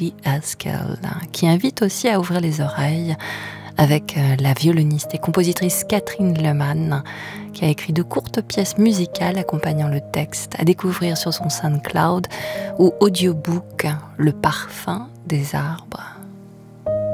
Judy Haskell, qui invite aussi à ouvrir les oreilles avec la violoniste et compositrice Catherine Lehman, qui a écrit de courtes pièces musicales accompagnant le texte, à découvrir sur son SoundCloud ou audiobook Le parfum des arbres.